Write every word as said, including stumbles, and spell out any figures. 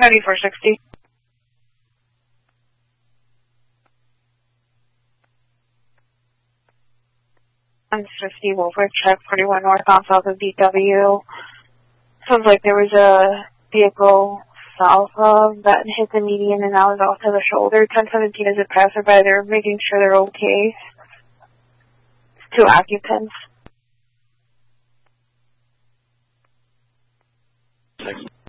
ninety-four sixty. one fifty Wolford, check forty-one north on south of D W. Sounds like there was a vehicle south of that hit the median and now is off to the shoulder. ten seventeen is a passerby. They're making sure they're okay. Two occupants. Thanks.